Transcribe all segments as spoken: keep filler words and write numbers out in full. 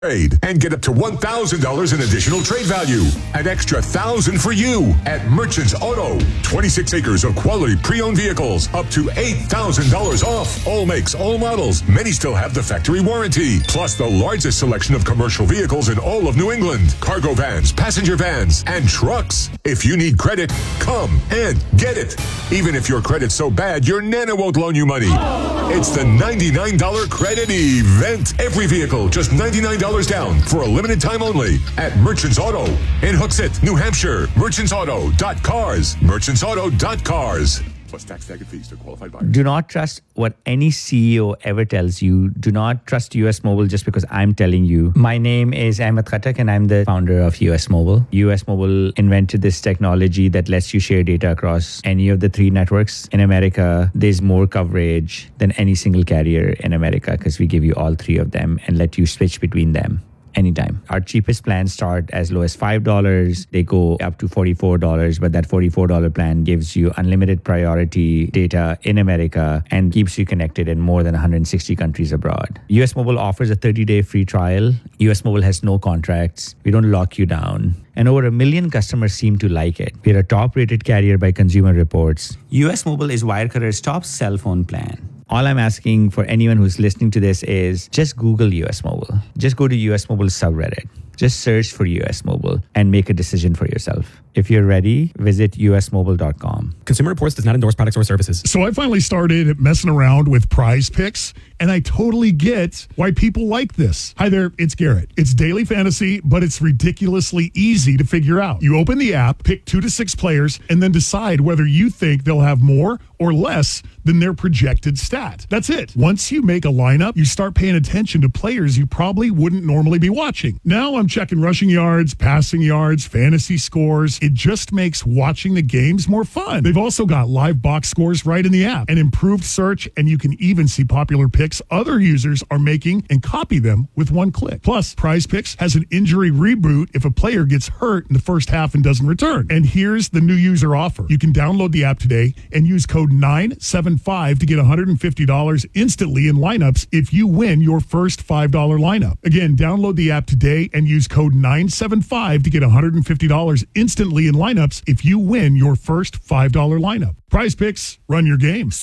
Trade and get up to one thousand dollars in additional trade value. An extra one thousand dollars for you at Merchants Auto. twenty-six acres of quality pre-owned vehicles, up to eight thousand dollars off. All makes, all models. Many still have the factory warranty. Plus the largest selection of commercial vehicles in all of New England. Cargo vans, passenger vans, and trucks. If you need credit, come and get it. Even if your credit's so bad, your Nana won't loan you money. It's the ninety-nine dollars credit event. Every vehicle, just ninety-nine dollars down for a limited time only at Merchants Auto in Hooksett, New Hampshire. merchants auto dot cars. merchants auto dot cars. Plus tax, tag, and fees to qualified buyers. Do not trust what any C E O ever tells you. Do not trust U S Mobile just because I'm telling you. My name is Ahmed Khattak and I'm the founder of U S Mobile. U S Mobile invented this technology that lets you share data across any of the three networks. In America, there's more coverage than any single carrier in America because we give you all three of them and let you switch between them anytime. Our cheapest plans start as low as five dollars. They go up to forty-four dollars, but that forty-four dollars plan gives you unlimited priority data in America and keeps you connected in more than one hundred sixty countries abroad. U S Mobile offers a thirty-day free trial. U S Mobile has no contracts. We don't lock you down. And over a million customers seem to like it. We're a top-rated carrier by Consumer Reports. U S Mobile is Wirecutter's top cell phone plan. All I'm asking for anyone who's listening to this is just Google U S Mobile. Just go to U S Mobile subreddit. Just search for U S Mobile and make a decision for yourself. If you're ready, visit U S mobile dot com. Consumer Reports does not endorse products or services. So I finally started messing around with Prize Picks, and I totally get why people like this. Hi there, it's Garrett. It's daily fantasy, but it's ridiculously easy to figure out. You open the app, pick two to six players, and then decide whether you think they'll have more or less than their projected stat. That's it. Once you make a lineup, you start paying attention to players you probably wouldn't normally be watching. Now I'm checking rushing yards, passing yards, fantasy scores. It just makes watching the games more fun. They've also got live box scores right in the app, an improved search, and you can even see popular picks other users are making and copy them with one click. Plus, Prize Picks has an injury reboot if a player gets hurt in the first half and doesn't return. And here's the new user offer. You can download the app today and use code nine seven five to get one hundred fifty dollars instantly in lineups if you win your first five dollars lineup. Again, download the app today and use code nine seven five to get one hundred fifty dollars instantly in lineups if you win your first five dollars lineup. Prize Picks, run your game.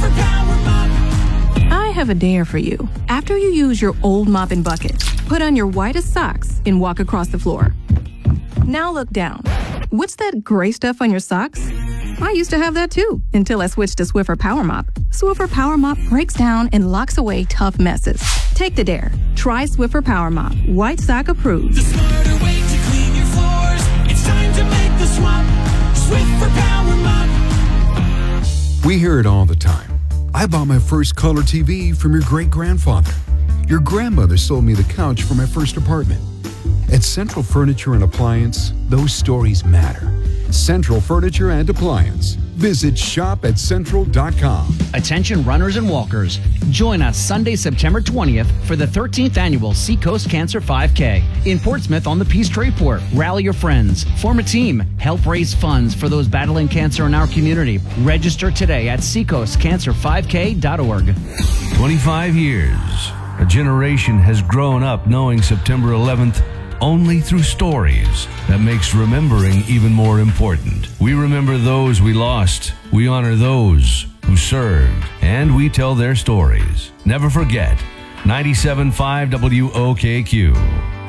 I have a dare for you. After you use your old mop and bucket, put on your whitest socks and walk across the floor. Now look down. What's that gray stuff on your socks? I used to have that too, until I switched to Swiffer Power Mop. Swiffer Power Mop breaks down and locks away tough messes. Take the dare. Try Swiffer Power Mop. White sock approved. The smarter way to clean your floors. It's time to make the swap. Swiffer Power Mop. We hear it all the time. I bought my first color T V from your great-grandfather. Your grandmother sold me the couch for my first apartment. At Central Furniture and Appliance, those stories matter. Central Furniture and Appliance. Visit shop at central dot com. Attention runners and walkers. Join us Sunday, September twentieth for the thirteenth annual Seacoast Cancer five K in Portsmouth on the Peachtree Port. Rally your friends, form a team, help raise funds for those battling cancer in our community. Register today at seacoast cancer five k dot org. twenty-five years. A generation has grown up knowing September eleventh only through stories. That makes remembering even more important. We remember those we lost. We honor those who served. And we tell their stories. Never forget. ninety-seven point five W O K Q.